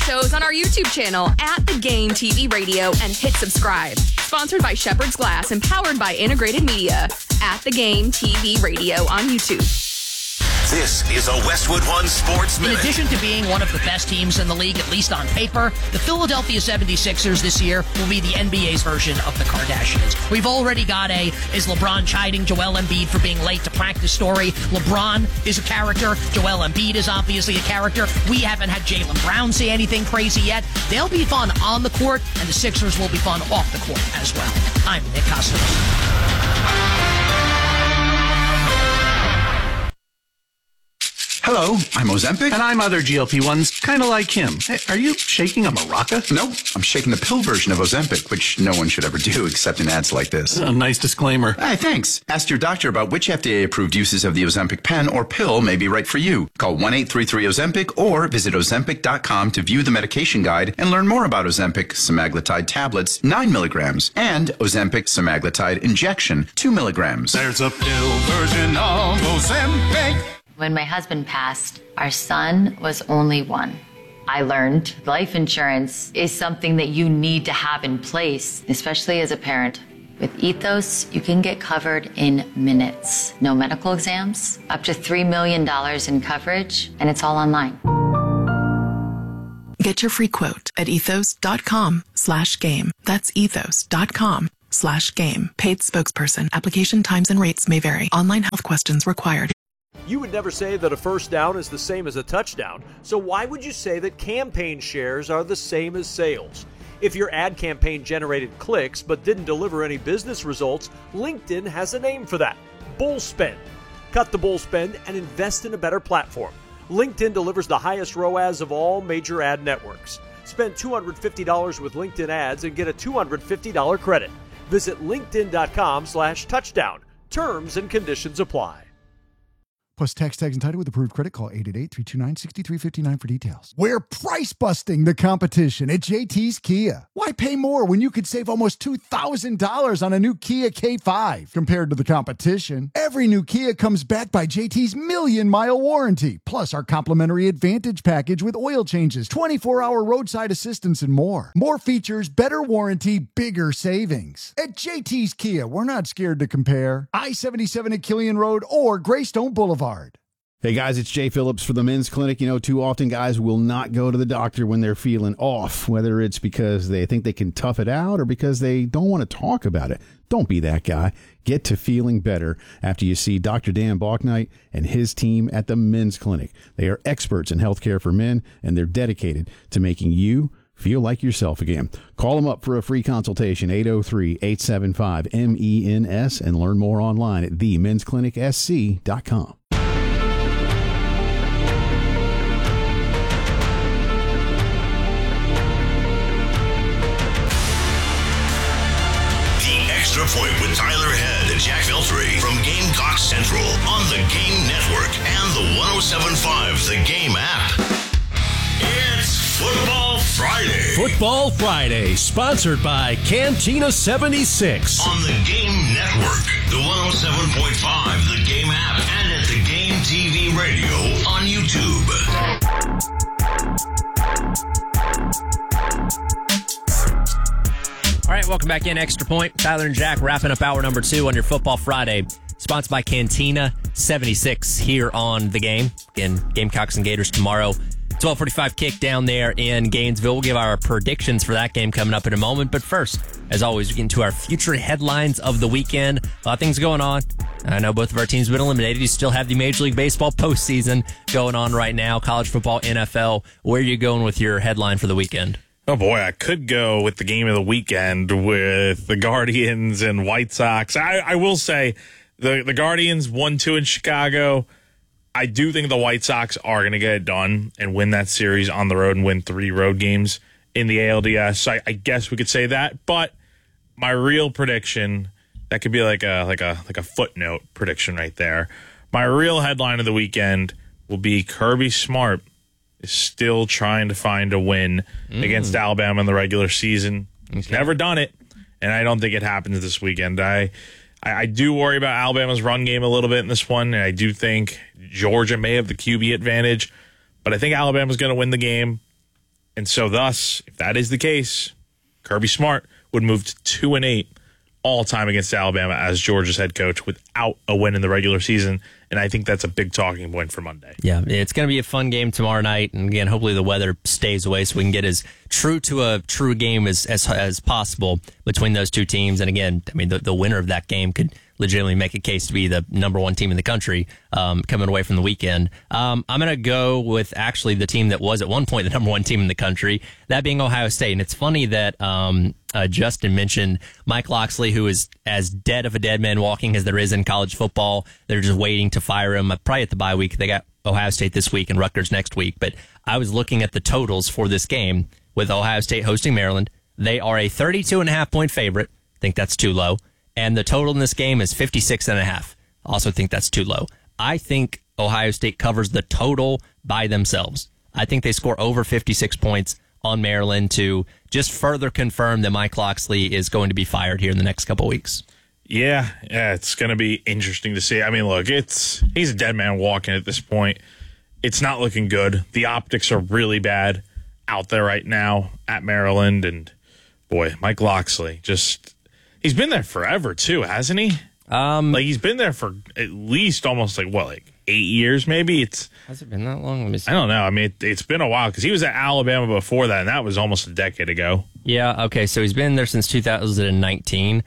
shows on our YouTube channel at The Game TV Radio and hit subscribe. Sponsored by Shepherd's Glass and powered by Integrated Media at The Game TV Radio on YouTube. This is a Westwood One Sports Minute. In addition to being one of the best teams in the league, at least on paper, the Philadelphia 76ers this year will be the NBA's version of the Kardashians. We've already got is LeBron chiding Joel Embiid for being late to practice story. LeBron is a character. Joel Embiid is obviously a character. We haven't had Jaylen Brown say anything crazy yet. They'll be fun on the court, and the Sixers will be fun off the court as well. I'm Nick Costello. Hello, I'm Ozempic. And I'm other GLP-1s, kind of like him. Hey, are you shaking a maraca? Nope, I'm shaking the pill version of Ozempic, which no one should ever do except in ads like this. A nice disclaimer. Hey, thanks. Ask your doctor about which FDA-approved uses of the Ozempic pen or pill may be right for you. Call 1-833-OZEMPIC or visit Ozempic.com to view the medication guide and learn more about Ozempic semaglutide tablets, 9 milligrams, and Ozempic semaglutide injection, 2 milligrams. There's a pill version of Ozempic. When my husband passed, our son was only one. I learned life insurance is something that you need to have in place, especially as a parent. With Ethos, you can get covered in minutes. No medical exams, up to $3 million in coverage, and it's all online. Get your free quote at ethos.com/game. That's ethos.com/game. Paid spokesperson. Application times and rates may vary. Online health questions required. You would never say that a first down is the same as a touchdown, so why would you say that campaign shares are the same as sales? If your ad campaign generated clicks but didn't deliver any business results, LinkedIn has a name for that: bull spend. Cut the bull spend and invest in a better platform. LinkedIn delivers the highest ROAS of all major ad networks. Spend $250 with LinkedIn ads and get a $250 credit. Visit linkedin.com/touchdown. Terms and conditions apply. Plus tax tags entitled with approved credit. Call 888-329-6359 for details. We're price busting the competition at JT's Kia. Why pay more when you could save almost $2,000 on a new Kia K5 compared to the competition? Every new Kia comes backed by JT's million-mile warranty, plus our complimentary Advantage package with oil changes, 24-hour roadside assistance, and more. More features, better warranty, bigger savings. At JT's Kia, we're not scared to compare. I-77 at Killian Road or Greystone Boulevard. Hey guys, it's Jay Phillips for the Men's Clinic. You know, too often guys will not go to the doctor when they're feeling off, whether it's because they think they can tough it out or because they don't want to talk about it. Don't be that guy. Get to feeling better after you see Dr. Dan Balknight and his team at the Men's Clinic. They are experts in healthcare for men, and they're dedicated to making you feel like yourself again. Call them up for a free consultation, 803-875-MENS, and learn more online at themensclinicsc.com. Extra Point with Tyler Head and Jack Veltri from Gamecock Central on the Game Network and the 107.5 The Game app. It's Football Friday. Football Friday, sponsored by Cantina 76. On the Game Network, the 107.5 The Game app, and at the Game TV Radio on YouTube. All right, welcome back in. Extra Point. Tyler and Jack wrapping up hour number 2 on your Football Friday. Sponsored by Cantina 76 here on The Game. Again, Gamecocks and Gators tomorrow. 12:45 kick down there in Gainesville. We'll give our predictions for that game coming up in a moment. But first, as always, we get into our future headlines of the weekend. A lot of things going on. I know both of our teams have been eliminated. You still have the Major League Baseball postseason going on right now. College football, NFL. Where are you going with your headline for the weekend? Oh, boy, I could go with the game of the weekend with the Guardians and White Sox. I will say the Guardians 1-2 in Chicago. I do think the White Sox are going to get it done and win that series on the road and win 3 road games in the ALDS. So I guess we could say that. But my real prediction, that could be like a footnote prediction right there. My real headline of the weekend will be Kirby Smart is still trying to find a win against Alabama in the regular season. He's never done it, and I don't think it happens this weekend. I do worry about Alabama's run game a little bit in this one, and I do think Georgia may have the QB advantage, but I think Alabama's going to win the game. And so thus, if that is the case, Kirby Smart would move to 2-8 all time against Alabama as Georgia's head coach without a win in the regular season. And I think that's a big talking point for Monday. Yeah, it's going to be a fun game tomorrow night. And again, hopefully the weather stays away so we can get as true to a true game as possible between those two teams. And again, I mean, the winner of that game could legitimately make a case to be the number one team in the country coming away from the weekend. I'm going to go with actually the team that was at one point the number one team in the country, that being Ohio State. And it's funny that Justin mentioned Mike Locksley, who is as dead of a dead man walking as there is in college football. They're just waiting to fire him probably at the bye week. They got Ohio State this week and Rutgers next week. But I was looking at the totals for this game with Ohio State hosting Maryland. They are a 32.5-point favorite. I think that's too low. And the total in this game is 56.5. Also think that's too low. I think Ohio State covers the total by themselves. I think they score over 56 points on Maryland to just further confirm that Mike Locksley is going to be fired here in the next couple of weeks. Yeah, it's going to be interesting to see. I mean, look, he's a dead man walking at this point. It's not looking good. The optics are really bad out there right now at Maryland. And, boy, Mike Locksley he's been there forever, too, hasn't he? He's been there for at least almost 8 years, maybe. Has it been that long? Let me see. I don't know. I mean, it's been a while because he was at Alabama before that, and that was almost a decade ago. Yeah, okay, so he's been there since 2019.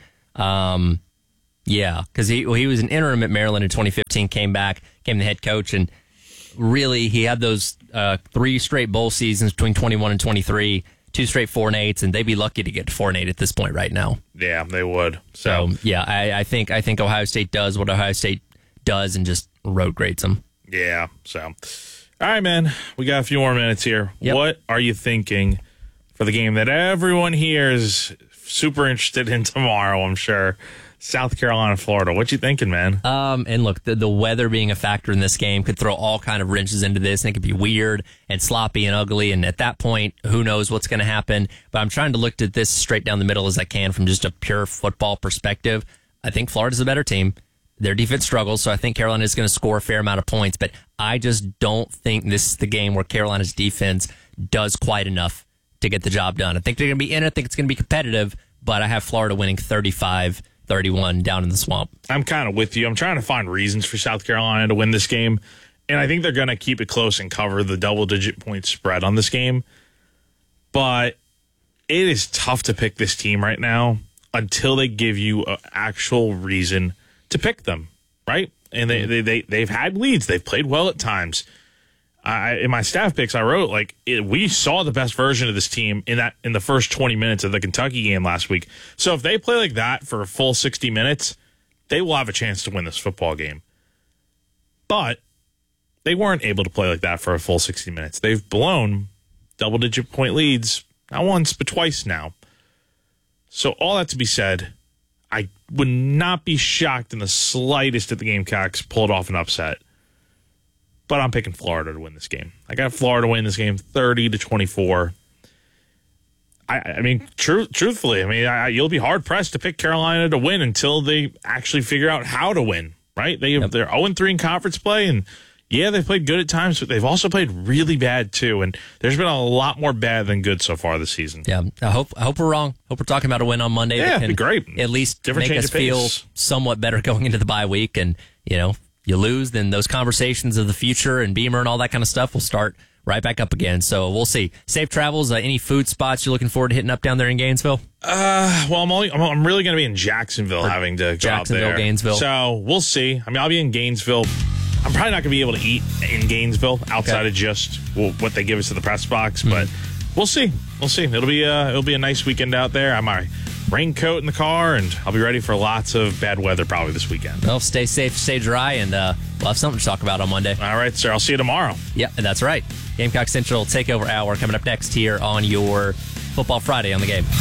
Yeah, because he was an interim at Maryland in 2015, came back, became the head coach, and really he had those 3 straight bowl seasons between 21 and 23, 2 straight 4-8s, and they'd be lucky to get to 4-8 at this point right now. Yeah, they would. So yeah, I think Ohio State does what Ohio State does and just road grades them. Yeah. So, all right, man, we got a few more minutes here. Yep. What are you thinking for the game that everyone here is super interested in tomorrow? I'm sure. South Carolina, Florida. What you thinking, man? And look, the weather being a factor in this game could throw all kind of wrenches into this, and it could be weird and sloppy and ugly. And at that point, who knows what's going to happen? But I'm trying to look at this straight down the middle as I can from just a pure football perspective. I think Florida's a better team. Their defense struggles, so I think Carolina is going to score a fair amount of points. But I just don't think this is the game where Carolina's defense does quite enough to get the job done. I think they're going to be in it. I think it's going to be competitive, but I have Florida winning 35-31 down in the swamp. I'm kind of with you. I'm trying to find reasons for South Carolina to win this game, and I think they're going to keep it close and cover the double-digit point spread on this game. But it is tough to pick this team right now until they give you an actual reason to pick them, right? And they've had leads. They've played well at times. In my staff picks, I wrote we saw the best version of this team in the first 20 minutes of the Kentucky game last week. So if they play like that for a full 60 minutes, they will have a chance to win this football game. But they weren't able to play like that for a full 60 minutes. They've blown double-digit point leads not once but twice now. So all that to be said, I would not be shocked in the slightest if the Gamecocks pulled off an upset. But I'm picking Florida to win this game. I got Florida to win this game 30-24. I mean, truthfully, you'll be hard-pressed to pick Carolina to win until they actually figure out how to win, right? They're 0-3 in conference play, and yeah, they've played good at times, but they've also played really bad too, and there's been a lot more bad than good so far this season. Yeah, I hope we're wrong. Hope we're talking about a win on Monday. Yeah, it'd be great. At least make us feel somewhat better going into the bye week, and, you lose, then those conversations of the future and Beamer and all that kind of stuff will start right back up again. So we'll see. Safe travels. Any food spots you're looking forward to hitting up down there in Gainesville? Well, I'm really going to be in Jacksonville, having to go out there. Gainesville. So we'll see. I'll be in Gainesville. I'm probably not going to be able to eat in Gainesville outside of just what they give us to the press box, but we'll see. We'll see. It'll be a nice weekend out there. I'm my raincoat in the car, and I'll be ready for lots of bad weather probably this weekend. Well, stay safe, stay dry, and we'll have something to talk about on Monday. All right, sir. I'll see you tomorrow. Yeah, that's right. Gamecock Central Takeover Hour coming up next here on your Football Friday on the Game.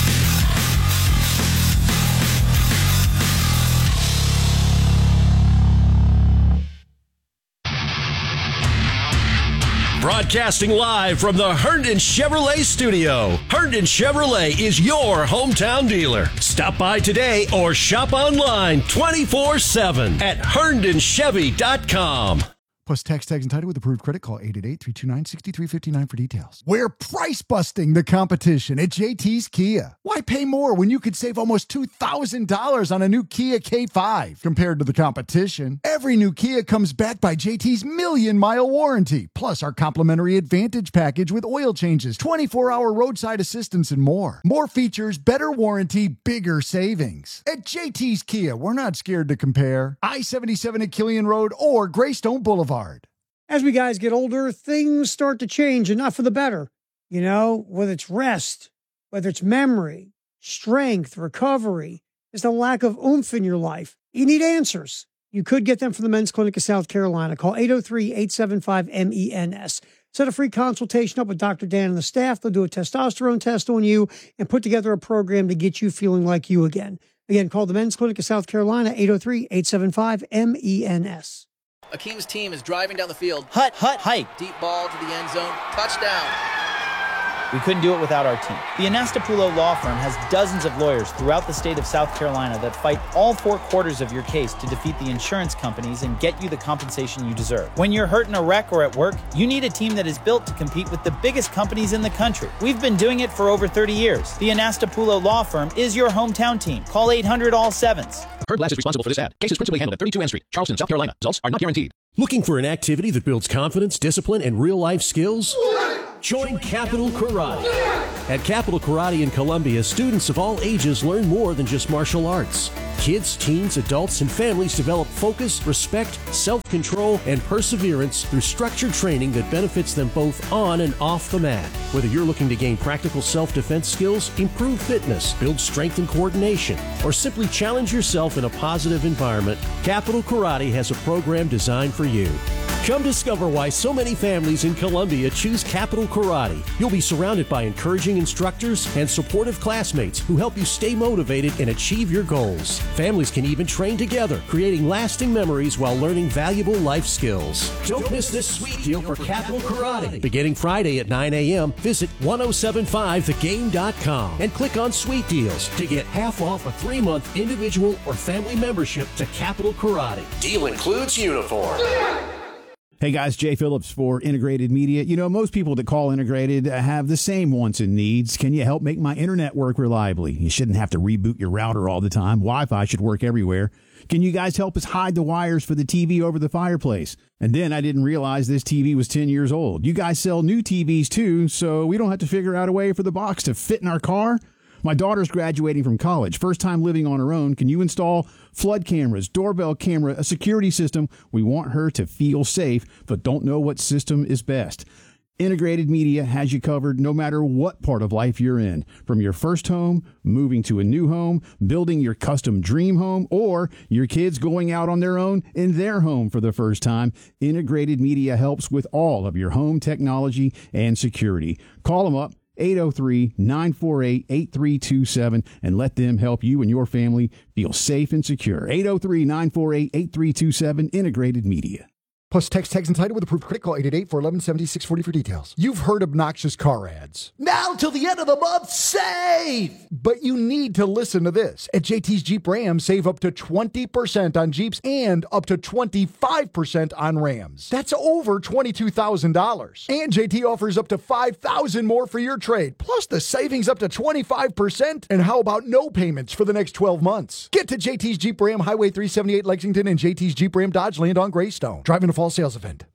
Broadcasting live from the Herndon Chevrolet studio. Herndon Chevrolet is your hometown dealer. Stop by today or shop online 24/7 at HerndonChevy.com. Plus tax, tags, and title with approved credit. Call 888-329-6359 for details. We're price busting the competition at JT's Kia. Why pay more when you could save almost $2,000 on a new Kia K5 compared to the competition? Every new Kia comes backed by JT's million-mile warranty, plus our complimentary Advantage package with oil changes, 24-hour roadside assistance, and more. More features, better warranty, bigger savings. At JT's Kia, we're not scared to compare. I-77 at Killian Road or Greystone Boulevard. As we guys get older, things start to change, and not for the better. You know, whether it's rest, whether it's memory, strength, recovery, just a lack of oomph in your life. You need answers. You could get them from the Men's Clinic of South Carolina. Call 803-875-MENS. Set a free consultation up with Dr. Dan and the staff. They'll do a testosterone test on you and put together a program to get you feeling like you again. Again, call the Men's Clinic of South Carolina, 803-875-MENS. Akeem's team is driving down the field. Hike. Deep ball to the end zone. Touchdown. We couldn't do it without our team. The Anastapulo Law Firm has dozens of lawyers throughout the state of South Carolina that fight all 4 quarters of your case to defeat the insurance companies and get you the compensation you deserve. When you're hurt in a wreck or at work, you need a team that is built to compete with the biggest companies in the country. We've been doing it for over 30 years. The Anastapulo Law Firm is your hometown team. Call 800-ALL-7s. Heard Glass is responsible for this ad. Case is principally handled at 32 N Street, Charleston, South Carolina. Results are not guaranteed. Looking for an activity that builds confidence, discipline, and real-life skills? Join Capital Karate. At Capital Karate in Columbia, students of all ages learn more than just martial arts. Kids, teens, adults, and families develop focus, respect, self-control, and perseverance through structured training that benefits them both on and off the mat. Whether you're looking to gain practical self-defense skills, improve fitness, build strength and coordination, or simply challenge yourself in a positive environment, Capital Karate has a program designed for you. Come discover why so many families in Columbia choose Capital Karate. You'll be surrounded by encouraging instructors and supportive classmates who help you stay motivated and achieve your goals. Families can even train together, creating lasting memories while learning valuable life skills. Don't miss this sweet deal for Capital Karate. Beginning Friday at 9 a.m., visit 1075thegame.com and click on Sweet Deals to get half off a 3-month individual or family membership to Capital Karate. Deal includes uniform. Hey guys, Jay Phillips for Integrated Media. You know, most people that call Integrated have the same wants and needs. Can you help make my internet work reliably? You shouldn't have to reboot your router all the time. Wi-Fi should work everywhere. Can you guys help us hide the wires for the TV over the fireplace? And then I didn't realize this TV was 10 years old. You guys sell new TVs too, so we don't have to figure out a way for the box to fit in our car? My daughter's graduating from college, first time living on her own. Can you install flood cameras, doorbell camera, a security system? We want her to feel safe, but don't know what system is best. Integrated Media has you covered no matter what part of life you're in. From your first home, moving to a new home, building your custom dream home, or your kids going out on their own in their home for the first time, Integrated Media helps with all of your home technology and security. Call them up. 803-948-8327 and let them help you and your family feel safe and secure. 803-948-8327, Integrated Media. Plus text, tags, and title with approved credit. Call 888-411-7640 for details. You've heard obnoxious car ads. Now till the end of the month, save! But you need to listen to this. At JT's Jeep Ram, save up to 20% on Jeeps and up to 25% on Rams. That's over $22,000. And JT offers up to $5,000 more for your trade. Plus the savings up to 25%. And how about no payments for the next 12 months? Get to JT's Jeep Ram, Highway 378 Lexington, and JT's Jeep Ram Dodge Land on Greystone. Driving a fall sales event.